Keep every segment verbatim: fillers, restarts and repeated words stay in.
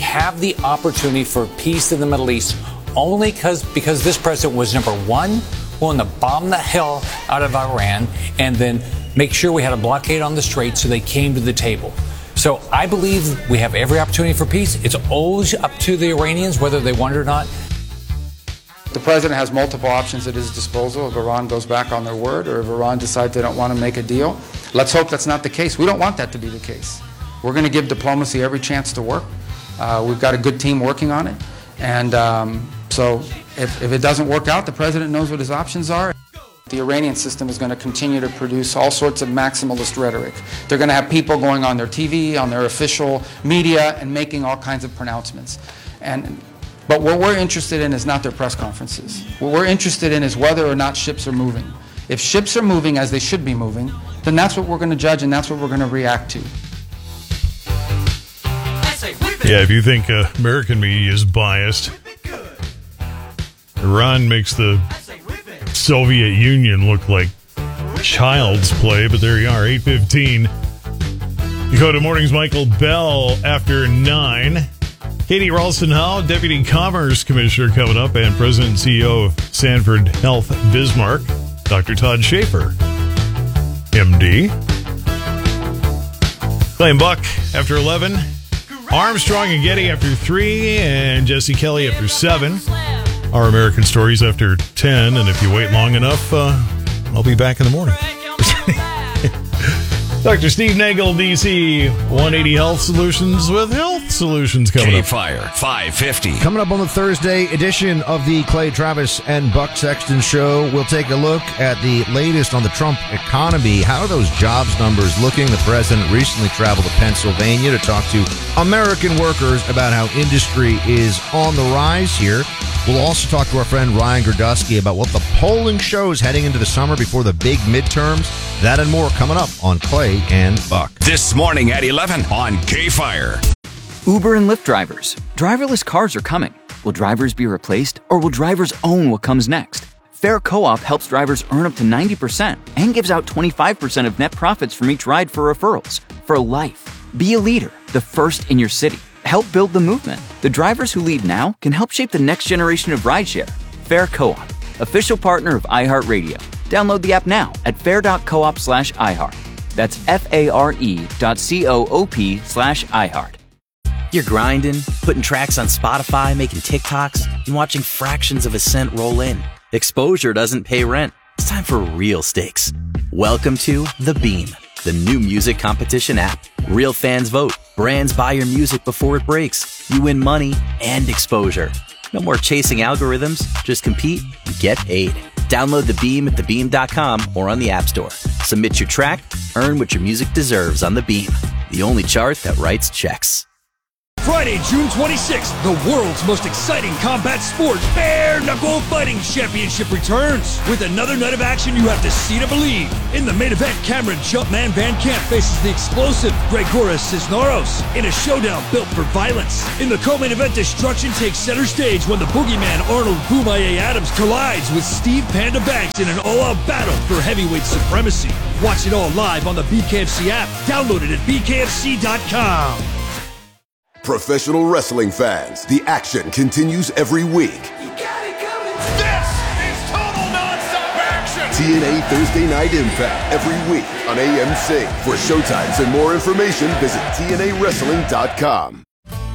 have the opportunity for peace in the Middle East only because because this president was, number one, willing to bomb the hell out of Iran and then make sure we had a blockade on the Strait so they came to the table. So I believe we have every opportunity for peace. It's always up to the Iranians whether they want it or not. The president has multiple options at his disposal if Iran goes back on their word or if Iran decides they don't want to make a deal. Let's hope that's not the case. We don't want that to be the case. We're going to give diplomacy every chance to work. Uh, we've got a good team working on it. And um, so if, if it doesn't work out, the president knows what his options are. The Iranian system is going to continue to produce all sorts of maximalist rhetoric. They're going to have people going on their T V, on their official media, and making all kinds of pronouncements. And But what we're interested in is not their press conferences. What we're interested in is whether or not ships are moving. If ships are moving as they should be moving, then that's what we're going to judge and that's what we're going to react to. Yeah, if you think uh, American media is biased, Iran makes the Soviet Union look like child's play, but there you are, eight fifteen. Dakota Mornings, Michael Bell after nine. Katie Ralston-Howe, Deputy Commerce Commissioner, coming up, and President and C E O of Sanford Health Bismarck, Doctor Todd Schaefer, M D. Clay and Buck after eleven. Armstrong and Getty after three, and Jesse Kelly after seven. Our American Stories after ten, and if you wait long enough, uh, I'll be back in the morning. Doctor Steve Nagel, D C, one eighty Health Solutions with Health Solutions coming up. K-Fire, five fifty. Coming up on the Thursday edition of the Clay Travis and Buck Sexton Show, we'll take a look at the latest on the Trump economy. How are those jobs numbers looking? The president recently traveled to Pennsylvania to talk to American workers about how industry is on the rise here. We'll also talk to our friend Ryan Gerdusky about what the polling shows heading into the summer before the big midterms. That and more coming up on Clay and Buck. This morning at eleven on K-Fire. Uber and Lyft drivers. Driverless cars are coming. Will drivers be replaced, or will drivers own what comes next? Fair Co-op helps drivers earn up to ninety percent and gives out twenty-five percent of net profits from each ride for referrals. For life. Be a leader, the first in your city. Help build the movement. The drivers who lead now can help shape the next generation of rideshare. Fair Co-op, official partner of iHeartRadio. Download the app now at fair.coop slash iHeart. That's F-A-R-E dot C-O-O-P slash iHeart. You're grinding, putting tracks on Spotify, making TikToks, and watching fractions of a cent roll in. Exposure doesn't pay rent. It's time for real stakes. Welcome to The Beam, the new music competition app. Real fans vote. Brands buy your music before it breaks. You win money and exposure. No more chasing algorithms. Just compete and get paid. Download The Beam at the beam dot com or on the App Store. Submit your track. Earn what your music deserves on The Beam, the only chart that writes checks. Friday, June twenty-sixth, the world's most exciting combat sport, Bare Knuckle Fighting Championship returns. With another night of action you have to see to believe. In the main event, Cameron Jumpman Van Camp faces the explosive Gregoras Cisneros in a showdown built for violence. In the co-main event, destruction takes center stage when the boogeyman Arnold Boomaye Adams collides with Steve Panda Banks in an all-out battle for heavyweight supremacy. Watch it all live on the B K F C app. Download it at B K F C dot com. Professional wrestling fans, the action continues every week. You got it coming. This is total nonstop action. T N A Thursday Night Impact every week on A M C. For showtimes and more information, visit T N A wrestling dot com.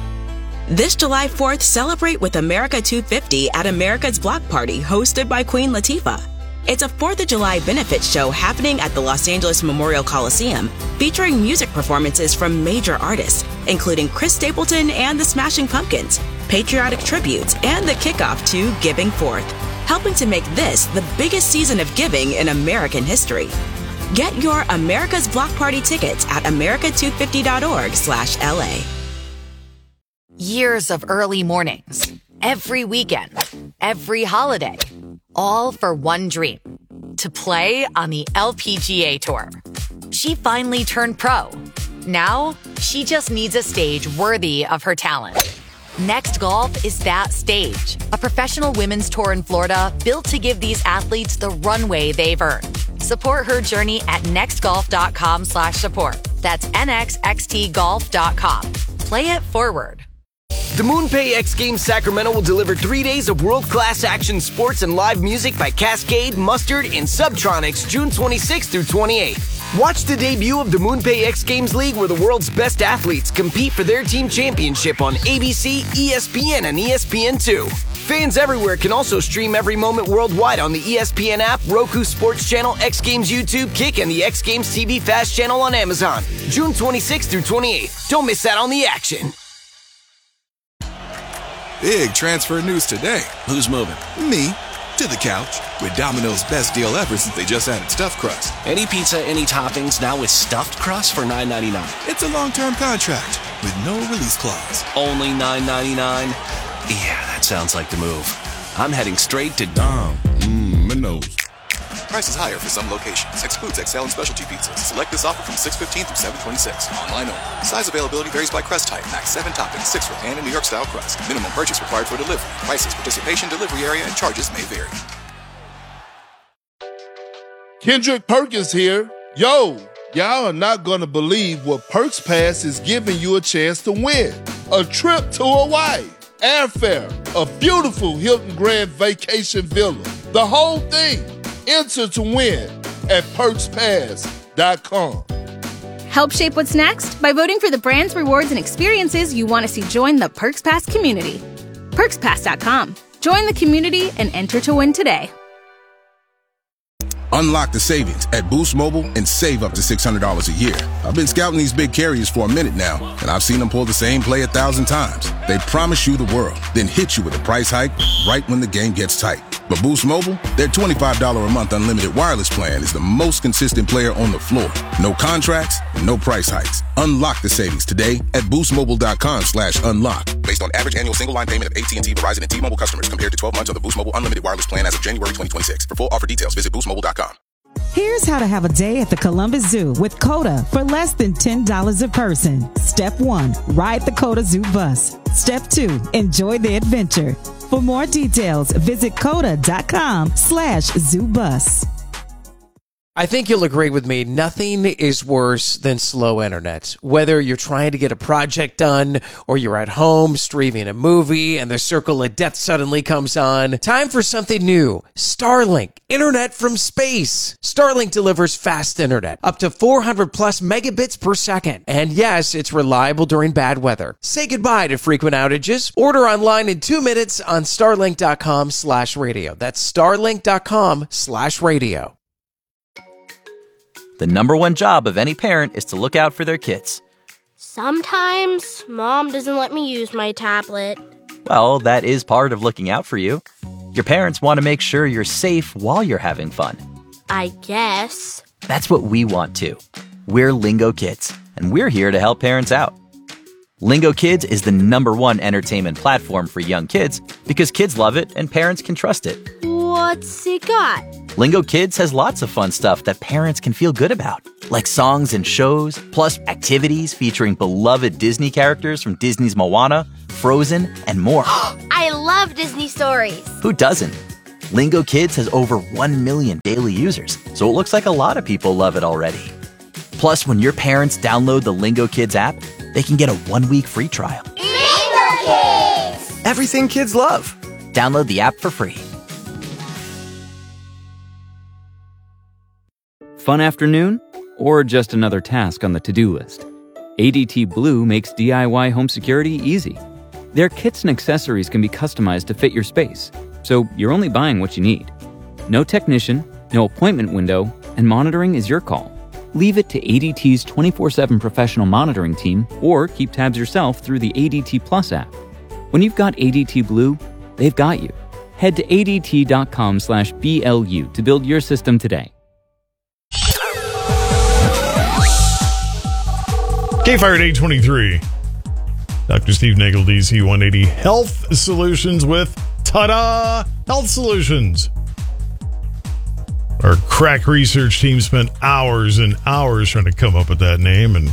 This July fourth, celebrate with America two fifty at America's Block Party, hosted by Queen Latifah. It's a fourth of July benefit show happening at the Los Angeles Memorial Coliseum, featuring music performances from major artists, including Chris Stapleton and the Smashing Pumpkins, patriotic tributes, and the kickoff to Giving Forth, helping to make this the biggest season of giving in American history. Get your America's Block Party tickets at america two fifty dot org slash L A. Years of early mornings, every weekend, every holiday, all for one dream, to play on the L P G A Tour. She finally turned pro. Now, she just needs a stage worthy of her talent. Next Golf is that stage, a professional women's tour in Florida built to give these athletes the runway they've earned. Support her journey at nextgolf.com slash support. That's N X X T golf dot com. Play it forward. The MoonPay X Games Sacramento will deliver three days of world-class action sports and live music by Cascade, Mustard, and Subtronics June twenty-sixth through twenty-eighth. Watch the debut of the MoonPay X Games League, where the world's best athletes compete for their team championship on A B C, E S P N, and E S P N two. Fans everywhere can also stream every moment worldwide on the E S P N app, Roku Sports Channel, X Games YouTube, Kick, and the X Games T V Fast channel on Amazon. June twenty-sixth through twenty-eighth. Don't miss out on the action. Big transfer news today. Who's moving? Me. To the couch. With Domino's best deal ever since they just added stuffed crust. Any pizza, any toppings, now with stuffed crust for nine ninety-nine. It's a long-term contract with no release clause. Only nine ninety-nine? Yeah, that sounds like the move. I'm heading straight to Dom. Mmm, Minos. Prices higher for some locations. Excludes X L and specialty pizzas. Select this offer from six fifteen through seven twenty-six. Online only. Size availability varies by crust type. Max seven toppings, six for pan and New York style crust. Minimum purchase required for delivery. Prices, participation, delivery area, and charges may vary. Kendrick Perkins here. Yo, y'all are not going to believe what Perks Pass is giving you a chance to win. A trip to Hawaii, airfare, a beautiful Hilton Grand Vacation Villa. The whole thing. Enter to win at perks pass dot com. Help shape what's next by voting for the brands, rewards, and experiences you want to see join the Perks Pass community. perks pass dot com. Join the community and enter to win today. Unlock the savings at Boost Mobile and save up to six hundred dollars a year. I've been scouting these big carriers for a minute now, and I've seen them pull the same play a thousand times. They promise you the world, then hit you with a price hike right when the game gets tight. But Boost Mobile, their twenty-five dollars a month unlimited wireless plan is the most consistent player on the floor. No contracts, no price hikes. Unlock the savings today at boost mobile dot com slash unlock. Based on average annual single line payment of A T and T, Verizon, and T-Mobile customers compared to twelve months of the Boost Mobile unlimited wireless plan as of January twenty twenty-six. For full offer details, visit boost mobile dot com. Here's how to have a day at the Columbus Zoo with CODA for less than ten dollars a person. Step one, ride the CODA Zoo bus. Step two, enjoy the adventure. For more details, visit coda dot com slash zoo bus. I think you'll agree with me, nothing is worse than slow internet. Whether you're trying to get a project done or you're at home streaming a movie and the circle of death suddenly comes on, time for something new. Starlink, internet from space. Starlink delivers fast internet, up to four hundred plus megabits per second. And yes, it's reliable during bad weather. Say goodbye to frequent outages. Order online in two minutes on starlink dot com slash radio. That's starlink dot com slash radio. The number one job of any parent is to look out for their kids. Sometimes Mom doesn't let me use my tablet. Well, that is part of looking out for you. Your parents want to make sure you're safe while you're having fun. I guess. That's what we want too. We're Lingo Kids, and we're here to help parents out. Lingo Kids is the number one entertainment platform for young kids because kids love it and parents can trust it. What's it got? Lingo Kids has lots of fun stuff that parents can feel good about, like songs and shows, plus activities featuring beloved Disney characters from Disney's Moana, Frozen, and more. I love Disney stories. Who doesn't? Lingo Kids has over one million daily users, so it looks like a lot of people love it already. Plus, when your parents download the Lingo Kids app, they can get a one-week free trial. Lingo Kids! Everything kids love. Download the app for free. Fun afternoon? Or just another task on the to-do list? A D T Blue makes D I Y home security easy. Their kits and accessories can be customized to fit your space, so you're only buying what you need. No technician, no appointment window, and monitoring is your call. Leave it to A D T's twenty-four seven professional monitoring team, or keep tabs yourself through the A D T Plus app. When you've got A D T Blue, they've got you. Head to A D T dot com slash B L U to build your system today. K-Fire at eight twenty-three. Doctor Steve Nagel, D C one eighty Health Solutions with Ta-da! Health Solutions. Our crack research team spent hours and hours trying to come up with that name, and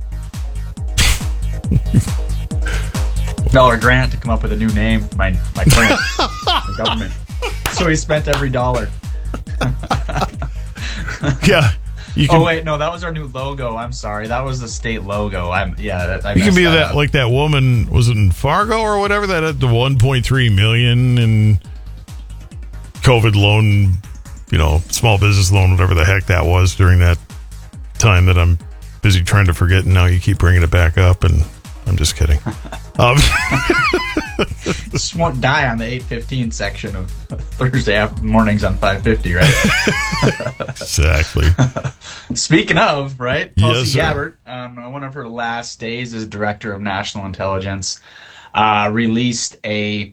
dollar grant to come up with a new name. My my grant, the government. So he spent every dollar. Yeah, You can, oh wait, no, that was our new logo. I'm sorry, that was the state logo. I'm yeah. That, I you can be that, that like that woman. Was it in Fargo or whatever that had the one point three million in COVID loan, you know, small business loan, whatever the heck that was during that time that I'm busy trying to forget, and now you keep bringing it back up, and I'm just kidding. Um, just won't die on the eight fifteen section of Thursday after mornings on five fifty, right? Exactly. Speaking of, right? Tulsi Yes, Gabbard, um, one of her last days as Director of National Intelligence, uh, released a,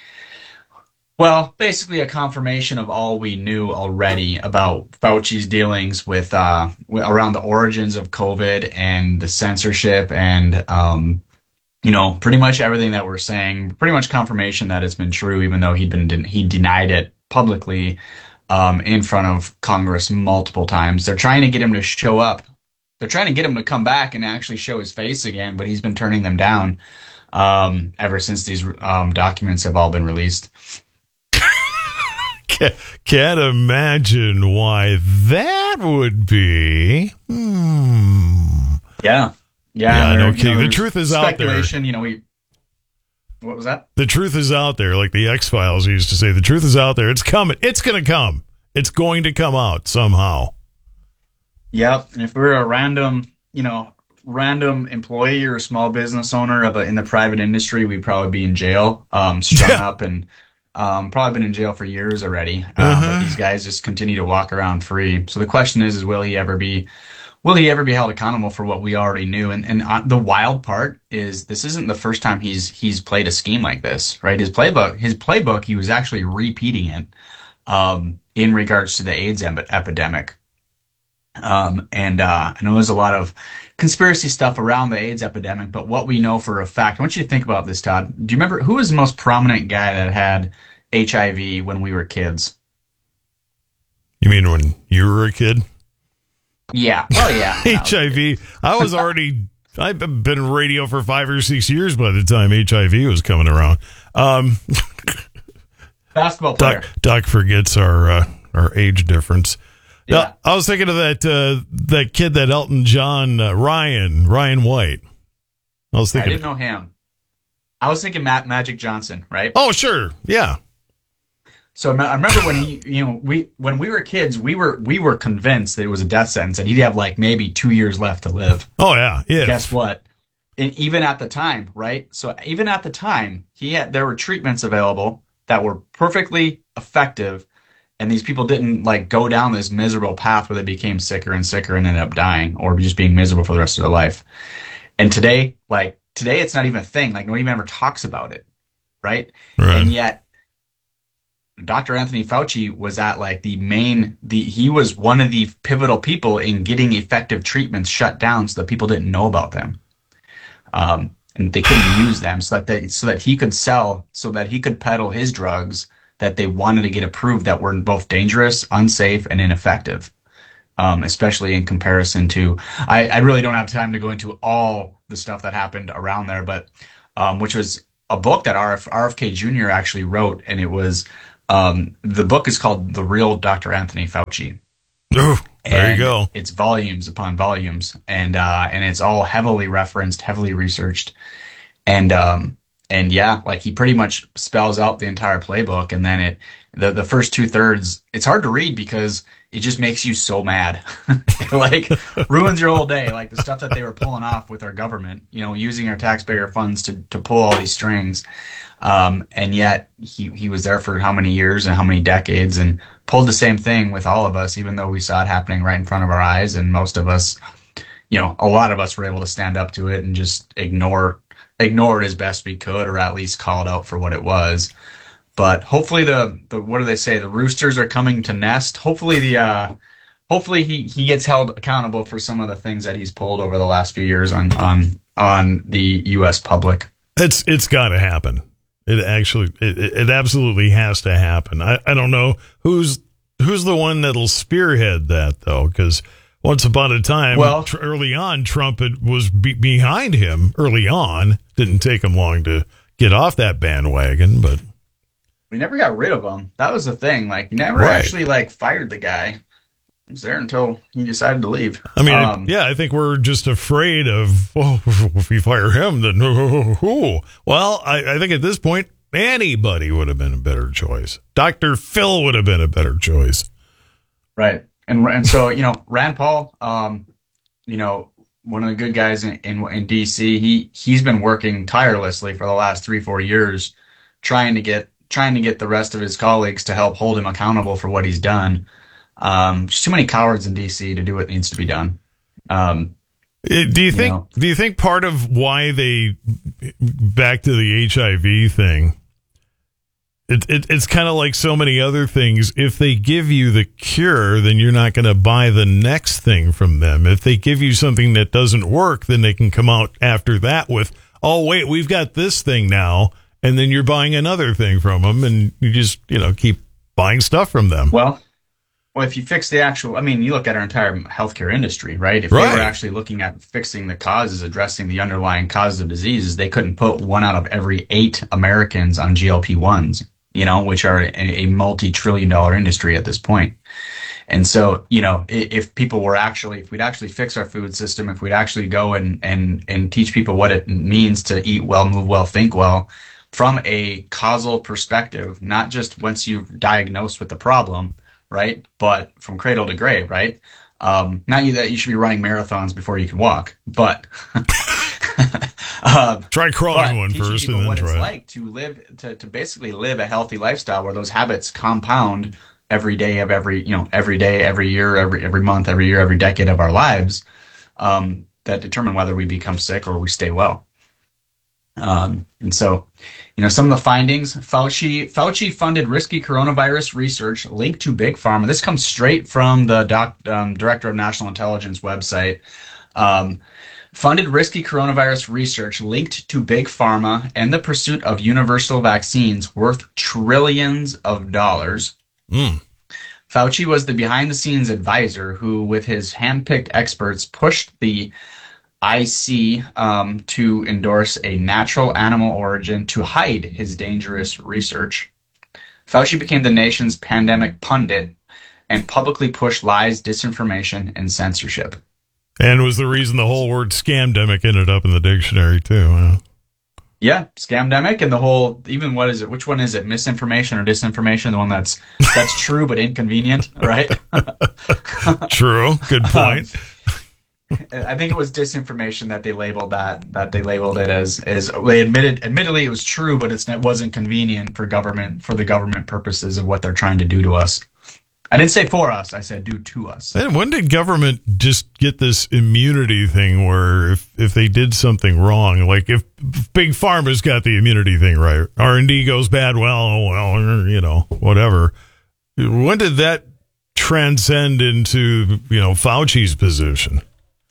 well, basically a confirmation of all we knew already about Fauci's dealings with, uh, around the origins of COVID and the censorship and, um, you know, pretty much everything that we're saying, pretty much confirmation that it's been true, even though he'd been he denied it publicly um, in front of Congress multiple times. They're trying to get him to show up. They're trying to get him to come back and actually show his face again, but he's been turning them down um, ever since these um, documents have all been released. can't, can't imagine why that would be. Hmm. Yeah. Yeah, yeah no you kidding. know, The truth is out there. Speculation, you know, we. What was that? The truth is out there, like the X-Files used to say. The truth is out there. It's coming. It's going to come. It's going to come out somehow. Yep. And if we were a random, you know, random employee or small business owner of a, in the private industry, we'd probably be in jail, um, strung Yeah. up, and um, probably been in jail for years already. Um, Uh-huh. But these guys just continue to walk around free. So the question is, is will he ever be? Will he ever be held accountable for what we already knew? And and uh, the wild part is this isn't the first time he's he's played a scheme like this, right? His playbook, his playbook, he was actually repeating it um, in regards to the AIDS em- epidemic. Um, and uh, I know there's a lot of conspiracy stuff around the AIDS epidemic, but what we know for a fact, I want you to think about this, Todd. Do you remember who was the most prominent guy that had H I V when we were kids? You mean when you were a kid? Yeah. Well, yeah. H I V. I was already, I've been radio for five or six years by the time H I V was coming around. Um, Basketball player. Doc, Doc forgets our uh, our age difference. Yeah. Now, I was thinking of that uh, that kid, that Elton John, uh, Ryan, Ryan White. I was I thinking. didn't know him. I was thinking Matt Magic Johnson, right? Oh, sure. Yeah. So I remember when he, you know, we when we were kids, we were we were convinced that it was a death sentence and he'd have like maybe two years left to live. Oh yeah, yeah. Guess what? And even at the time, right? So even at the time, he had there were treatments available that were perfectly effective, and these people didn't like go down this miserable path where they became sicker and sicker and ended up dying or just being miserable for the rest of their life. And today, like today, it's not even a thing. Like nobody even ever talks about it, right? Right. And yet, Doctor Anthony Fauci was at like the main, the he was one of the pivotal people in getting effective treatments shut down so that people didn't know about them, um, and they couldn't use them, so that they, so that he could sell, so that he could peddle his drugs that they wanted to get approved that were both dangerous, unsafe, and ineffective. Um, especially in comparison to, I, I really don't have time to go into all the stuff that happened around there, but um, which was a book that R F, R F K Junior actually wrote, and it was. Um, the book is called The Real Doctor Anthony Fauci. Ooh, there and you go. It's volumes upon volumes, and uh, and it's all heavily referenced, heavily researched, and um, and yeah, like he pretty much spells out the entire playbook, and then it the the first two thirds. It's hard to read because it just makes you so mad, it, like ruins your whole day. Like the stuff that they were pulling off with our government, you know, using our taxpayer funds to to pull all these strings. Um, and yet he, he was there for how many years and how many decades and pulled the same thing with all of us, even though we saw it happening right in front of our eyes. And most of us, you know, a lot of us were able to stand up to it and just ignore, ignore it as best we could, or at least call it out for what it was. But hopefully the, the, what do they say? The roosters are coming to nest. Hopefully the, uh, hopefully he, he gets held accountable for some of the things that he's pulled over the last few years on, on, on the U S public. It's, it's gotta happen. It actually, it, it absolutely has to happen. I, I don't know who's who's the one that'll spearhead that, though, because once upon a time, well, tr- early on, Trump had, was be- behind him early on. Didn't take him long to get off that bandwagon, but we never got rid of him. That was the thing. Like, you never Right. actually like fired the guy. was there until he decided to leave. I mean, um, yeah, I think we're just afraid of, oh, if we fire him, then oh, oh. Well, I, I think at this point, anybody would have been a better choice. Doctor Phil would have been a better choice. Right. And and so, you know, Rand Paul, um, you know, one of the good guys in, in, in D C, he, he's been working tirelessly for the last three, four years, trying to get trying to get the rest of his colleagues to help hold him accountable for what he's done. Um, there's too many cowards in D C to do what needs to be done. Um, do you, you think? Know. Do you think part of why they back to the H I V thing? It, it, it's kind of like so many other things. If they give you the cure, then you're not going to buy the next thing from them. If they give you something that doesn't work, then they can come out after that with, oh, wait, we've got this thing now. And then you're buying another thing from them, and you just, you know, keep buying stuff from them. Well, well, if you fix the actual, I mean, you look at our entire healthcare industry, right? If right. they were actually looking at fixing the causes, addressing the underlying causes of diseases, they couldn't put one out of every eight Americans on G L P ones. You know, which are a, a multi-trillion dollar industry at this point. And so, you know, if people were actually, if we'd actually fix our food system, if we'd actually go and, and, and teach people what it means to eat well, move well, think well, from a causal perspective, not just once you've diagnosed with the problem, right? But from cradle to grave, right? Um, not that you should be running marathons before you can walk, but um, try crawling one first, and then what try it's it. like to live, to, to basically live a healthy lifestyle where those habits compound every day of every, you know, every day, every year, every every month, every year, every decade of our lives, um, that determine whether we become sick or we stay well. Um, and so, you know, some of the findings, Fauci, Fauci funded risky coronavirus research linked to Big Pharma. This comes straight from the doc, um, Director of National Intelligence website. Um, funded risky coronavirus research linked to Big Pharma and the pursuit of universal vaccines worth trillions of dollars. Mm. Fauci was the behind-the-scenes advisor who, with his hand-picked experts, pushed the I C um, to endorse a natural animal origin to hide his dangerous research. Fauci became the nation's pandemic pundit and publicly pushed lies, disinformation, and censorship. And was the reason the whole word scamdemic ended up in the dictionary, too. Huh? Yeah, scamdemic and the whole, even what is it? Which one is it? Misinformation or disinformation? The one that's that's true but inconvenient, right? True. Good point. Um, I think it was disinformation that they labeled that, that they labeled it as, as they admitted, admittedly it was true, but it's, it wasn't convenient for government, for the government purposes of what they're trying to do to us. I didn't say for us, I said do to us. And when did government just get this immunity thing where if, if they did something wrong, like if Big Pharma's got the immunity thing right, R and D goes bad, well, well, you know, whatever. When did that transcend into, you know, Fauci's position?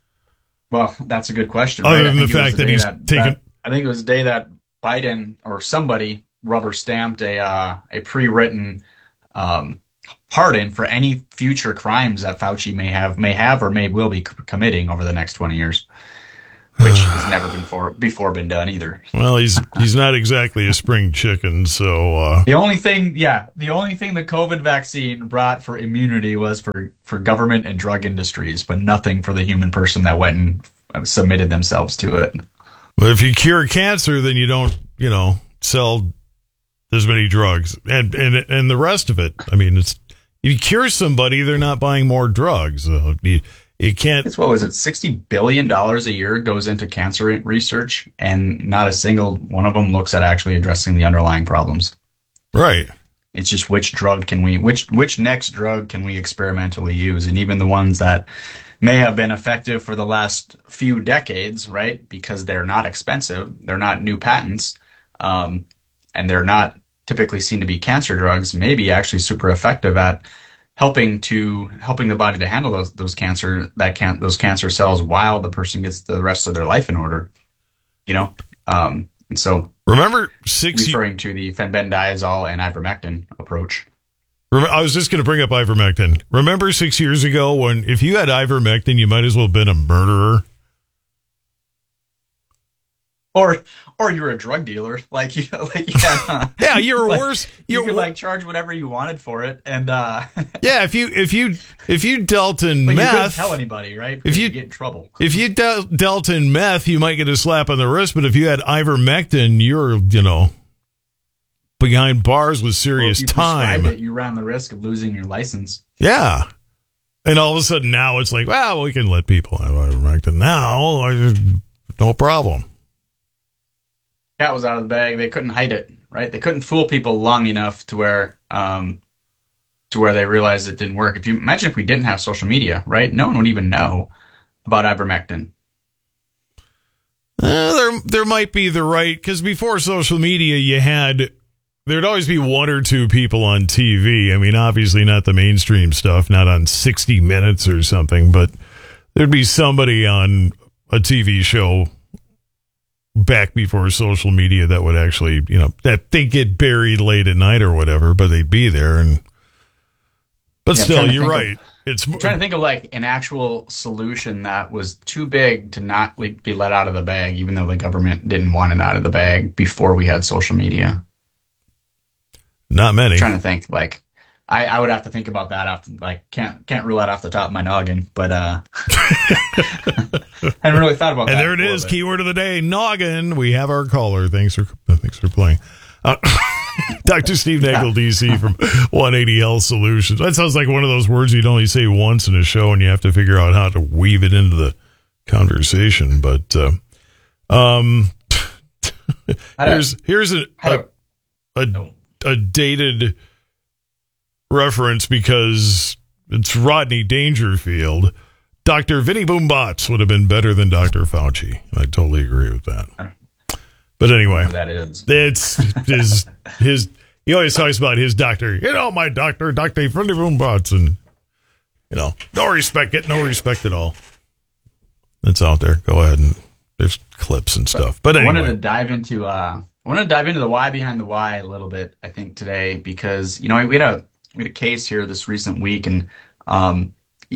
Well, that's a good question. Other right? than the fact the that he's that, taken... That, I think it was the day that Biden or somebody rubber stamped a uh, a pre-written um, pardon for any future crimes that Fauci may have, may have or may will be c- committing over the next twenty years, which has never been for, before been done either. Well, he's he's not exactly a spring chicken, so uh... the only thing, yeah, the only thing the COVID vaccine brought for immunity was for, for government and drug industries, but nothing for the human person that went and submitted themselves to it. But if you cure cancer, then you don't, you know, sell as many drugs and and and the rest of it. I mean, it's if you cure somebody, they're not buying more drugs. So you, you can't. It's what was it? Sixty billion dollars a year goes into cancer research, and not a single one of them looks at actually addressing the underlying problems. Right. It's just which drug can we, which which next drug can we experimentally use, and even the ones that may have been effective for the last few decades, right? Because they're not expensive, they're not new patents, um, and they're not typically seen to be cancer drugs. May be actually super effective at helping to helping the body to handle those those cancer that can those cancer cells while the person gets the rest of their life in order. You know, um, and so remember six referring to the fenbendazole and ivermectin approach. I was just going to bring up ivermectin. Remember six years ago when if you had ivermectin, you might as well have been a murderer? Or, or you're a drug dealer, like you, like you had, uh, yeah, you're like, worse. You could like charge whatever you wanted for it, and uh, yeah, if you if you if you dealt in but meth, you couldn't tell anybody, right? If you, you get in trouble, if you de- dealt in meth, you might get a slap on the wrist. But if you had ivermectin, you're you know behind bars with serious well, if you time. It, you ran the risk of losing your license. Yeah. And all of a sudden now it's like, well, we can let people have ivermectin now. No problem. Cat was out of the bag. They couldn't hide it, right? They couldn't fool people long enough to where, um, to where they realized it didn't work. If you imagine if we didn't have social media, right? No one would even know about ivermectin. Uh, there, there might be the right, because before social media, you had, there'd always be one or two people on T V. I mean, obviously not the mainstream stuff, not on sixty minutes or something, but there'd be somebody on a T V show back before social media that would actually, you know, that they get buried late at night or whatever, but they'd be there. And but yeah, still, you're right. Of, it's I'm trying to think of like an actual solution that was too big to not be let out of the bag, even though the government didn't want it out of the bag before we had social media. Not many. I'm trying to think like. I, I would have to think about that after, like, can't can't rule that off the top of my noggin, but uh, I haven't really thought about and that. And there it before, is, but. keyword of the day, noggin. We have our caller. Thanks for thanks for playing. Uh, Doctor Steve Nagel, D C from one eighty Health Solutions. That sounds like one of those words you'd only say once in a show, and you have to figure out how to weave it into the conversation. But uh, um, here's here's a a, a, a dated reference because it's Rodney Dangerfield. Doctor Vinny Boombots would have been better than Doctor Fauci. I totally agree with that. But anyway, that is it's his his. He always talks about his doctor. You know, my doctor, Doctor Vinny Boombots, and you know, no respect, get no respect at all. It's out there. Go ahead and there's clips and stuff. But anyway, I wanted to dive into uh, I wanted to dive into the why behind the why a little bit. I think today because you know we had a we had a case here this recent week, and um,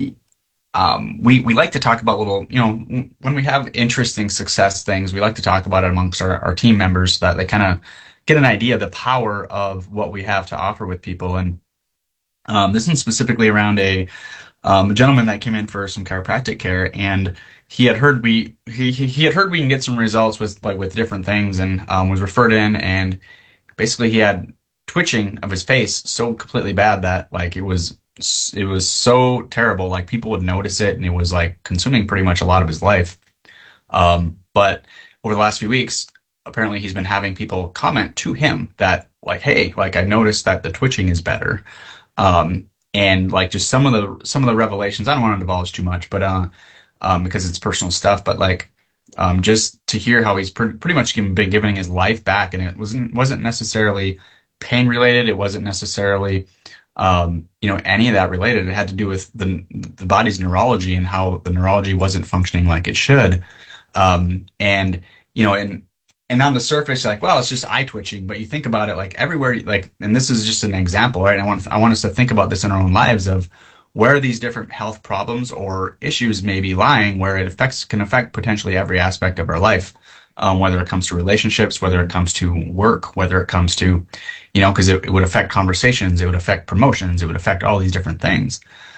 um, we we like to talk about little you know when we have interesting success things, we like to talk about it amongst our, our team members so that they kind of get an idea of the power of what we have to offer with people. And um, this is specifically around a um, a gentleman that came in for some chiropractic care, and he had heard we he he had heard we can get some results with like with different things, and um, was referred in, and basically he had twitching of his face so completely bad that like it was it was so terrible, like people would notice it, and it was like consuming pretty much a lot of his life. Um, but over the last few weeks, apparently he's been having people comment to him that like, hey, like I noticed that the twitching is better. Um, and like just some of the some of the revelations, I don't want to divulge too much, but uh, um, because it's personal stuff, but like um, just to hear how he's pre- pretty much been giving his life back, and it wasn't wasn't necessarily pain related. It wasn't necessarily, um, you know, any of that related. It had to do with the the body's neurology and how the neurology wasn't functioning like it should. Um, and, you know, and, and on the surface, like, well, it's just eye twitching, but you think about it like everywhere, like, and this is just an example, right? I want, I want us to think about this in our own lives of where these different health problems or issues may be lying, where it affects, can affect potentially every aspect of our life. Um, whether it comes to relationships, whether it comes to work, whether it comes to, you know, because it, it would affect conversations, it would affect promotions, it would affect all these different things.